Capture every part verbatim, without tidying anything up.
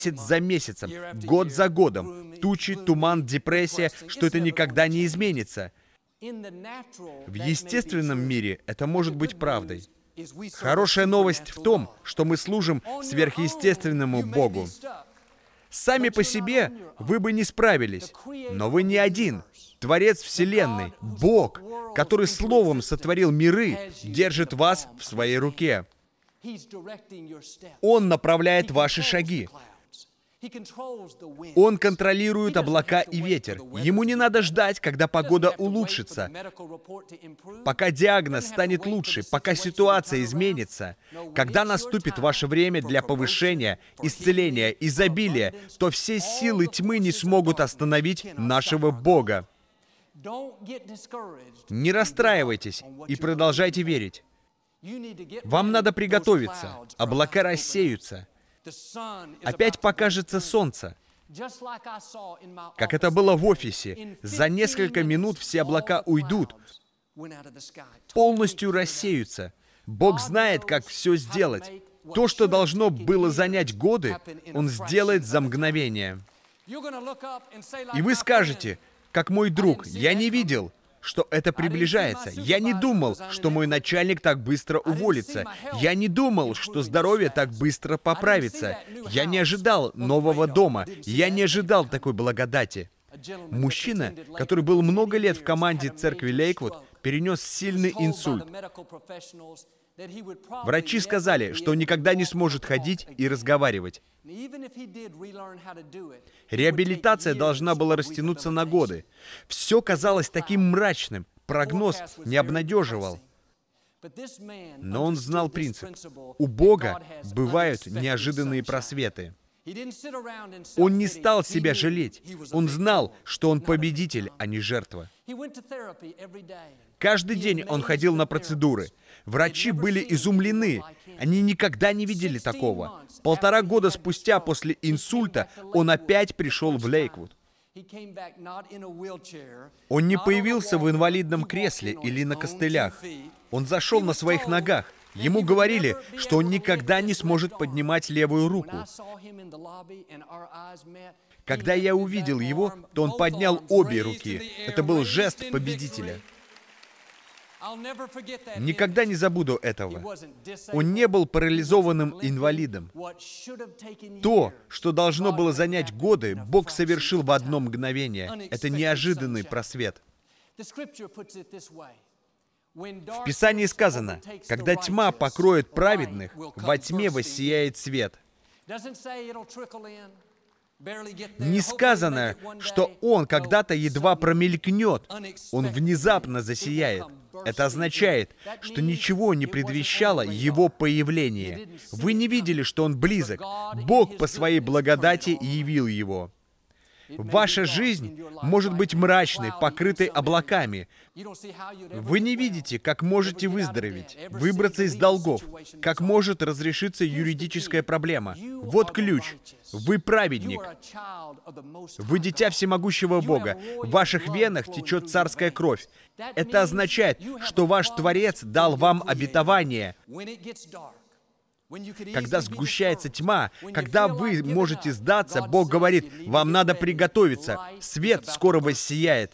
за месяцем, год за годом, тучи, туман, депрессия, что это никогда не изменится. В естественном мире это может быть правдой. Хорошая новость в том, что мы служим сверхъестественному Богу. Сами по себе вы бы не справились, но вы не один. Творец Вселенной, Бог, который Словом сотворил миры, держит вас в своей руке. Он направляет ваши шаги. Он контролирует облака и ветер. Ему не надо ждать, когда погода улучшится, пока диагноз станет лучше, пока ситуация изменится. Когда наступит ваше время для повышения, исцеления, изобилия, то все силы тьмы не смогут остановить нашего Бога. Не расстраивайтесь и продолжайте верить. Вам надо приготовиться. Облака рассеются. Опять покажется солнце. Как это было в офисе, за несколько минут все облака уйдут, полностью рассеются. Бог знает, как все сделать. То, что должно было занять годы, Он сделает за мгновение. И вы скажете, как мой друг, я не видел, что это приближается. Я не думал, что мой начальник так быстро уволится. Я не думал, что здоровье так быстро поправится. Я не ожидал нового дома. Я не ожидал такой благодати. Мужчина, который был много лет в команде церкви Лейквуд, перенес сильный инсульт. Врачи сказали, что он никогда не сможет ходить и разговаривать. Реабилитация должна была растянуться на годы. Все казалось таким мрачным, прогноз не обнадеживал. Но он знал принцип. У Бога бывают неожиданные просветы. Он не стал себя жалеть. Он знал, что он победитель, а не жертва. Каждый день он ходил на процедуры. Врачи были изумлены. Они никогда не видели такого. Полтора года спустя после инсульта он опять пришел в Лейквуд. Он не появился в инвалидном кресле или на костылях. Он зашел на своих ногах. Ему говорили, что он никогда не сможет поднимать левую руку. Когда я увидел его, то он поднял обе руки. Это был жест победителя. Никогда не забуду этого. Он не был парализованным инвалидом. То, что должно было занять годы, Бог совершил в одно мгновение. Это неожиданный просвет. В Писании сказано, когда тьма покроет праведных, во тьме воссияет свет. Не сказано, что он когда-то едва промелькнет, он внезапно засияет. Это означает, что ничего не предвещало его появление. Вы не видели, что он близок. Бог по своей благодати явил его. Ваша жизнь может быть мрачной, покрытой облаками. Вы не видите, как можете выздороветь, выбраться из долгов, как может разрешиться юридическая проблема. Вот ключ. Вы праведник. Вы дитя всемогущего Бога. В ваших венах течет царская кровь. Это означает, что ваш Творец дал вам обетование. Когда сгущается тьма, когда вы можете сдаться, Бог говорит, вам надо приготовиться. Свет скоро воссияет.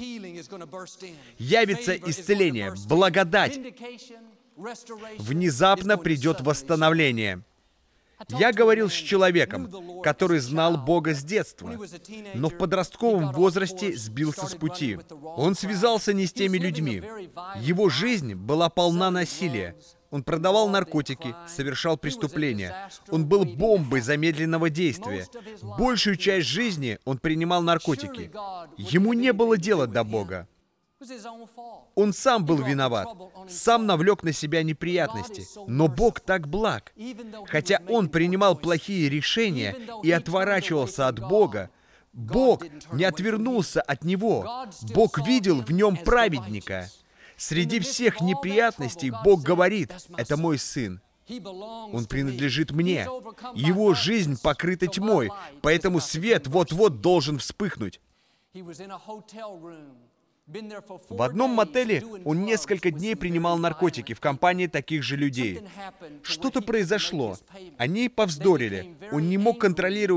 Явится исцеление, благодать. Внезапно придет восстановление. Я говорил с человеком, который знал Бога с детства, но в подростковом возрасте сбился с пути. Он связался не с теми людьми. Его жизнь была полна насилия. Он продавал наркотики, совершал преступления. Он был бомбой замедленного действия. Большую часть жизни он принимал наркотики. Ему не было дела до Бога. Он сам был виноват, сам навлек на себя неприятности. Но Бог так благ. Хотя он принимал плохие решения и отворачивался от Бога, Бог не отвернулся от него. Бог видел в нем праведника. Среди всех неприятностей Бог говорит, это мой сын. Он принадлежит мне. Его жизнь покрыта тьмой, поэтому свет вот-вот должен вспыхнуть. В одном мотеле он несколько дней принимал наркотики в компании таких же людей. Что-то произошло. Они повздорили. Он не мог контролировать